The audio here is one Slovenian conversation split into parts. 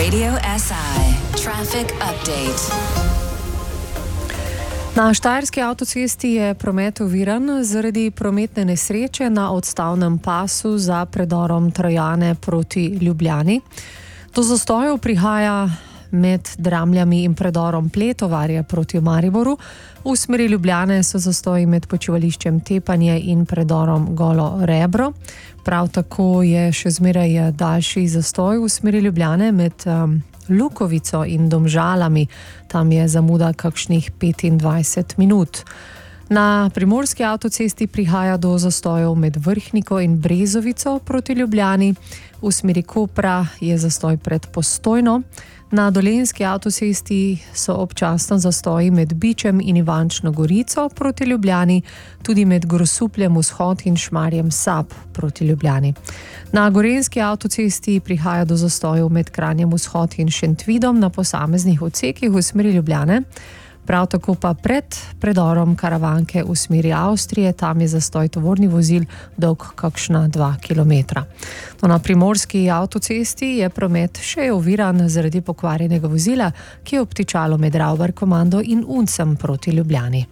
Radio SI Traffic Update. Na štajerski avtocesti je promet oviran zaradi prometne nesreče na odstavnem pasu za predorom Trojane proti Ljubljani. Do zastojev prihaja med Dramljami in predorom Pletovarja proti Mariboru. V smeri Ljubljane so zastoji med počivališčem Tepanje in predorom Golo Rebro. Prav tako je še zmeraj daljši zastoj v smeri Ljubljane med Lukovico in Domžalami. Tam je zamuda kakšnih 25 minut. Na primorski avtocesti prihaja do zastojev med Vrhniko in Brezovico proti Ljubljani. V smeri Kopra je zastoj pred Postojno. Na dolenjski avtocesti so občasno zastoji med Bičem in Ivančno Gorico proti Ljubljani, tudi med Grosupljem vzhod in Šmarjem Sap proti Ljubljani. Na gorenjski avtocesti prihaja do zastojev med Kranjem vzhod in Šentvidom na posameznih odsekih v smeri Ljubljane. Prav tako pa pred predorom Karavanke v smeri Avstrije, tam je zastoj tovornih vozil dolg kakšna 2 kilometra. Na primorski avtocesti je promet še oviran zaradi pokvarjenega vozila, ki je obtičalo med Rauber komando in Uncem proti Ljubljani.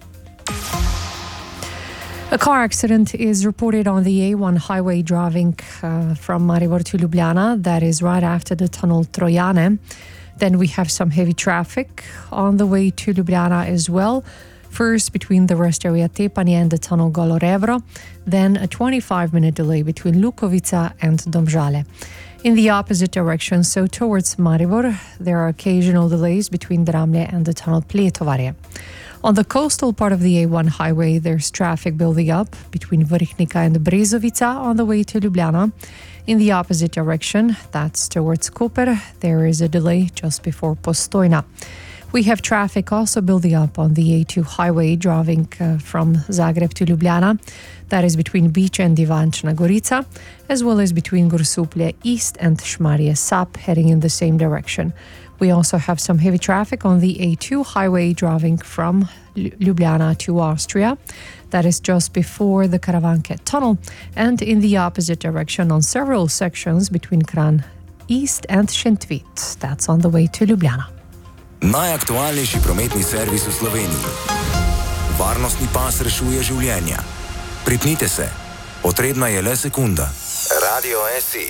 A car accident is reported on the A1 highway driving from Maribor to Ljubljana. That is right after the tunnel Trojane. Then we have some heavy traffic on the way to Ljubljana as well. First between the rest area Tepanje and the tunnel Golo Rebro. Then a 25-minute delay between Lukovica and Domžale. In the opposite direction, so towards Maribor, there are occasional delays between Dramlje and the tunnel Pletovarje. On the coastal part of the A1 highway, there's traffic building up between Vrhnika and Brezovica on the way to Ljubljana. In the opposite direction, that's towards Koper, there is a delay just before Postojna. We have traffic also building up on the A2 highway driving from Zagreb to Ljubljana. That is between Bič and Ivančna Gorica, as well as between Grosuplje East and Šmarje Sap heading in the same direction. We also have some heavy traffic on the A2 highway driving from Ljubljana to Austria. That is just before the Karavanke tunnel, and in the opposite direction on several sections between Kranj East and Šentvid. That's on the way to Ljubljana. Najaktualnejši prometni servis v Sloveniji. Varnostni pas rešuje življenja. Pripnite se. Potrebna je le sekunda. Radio SI.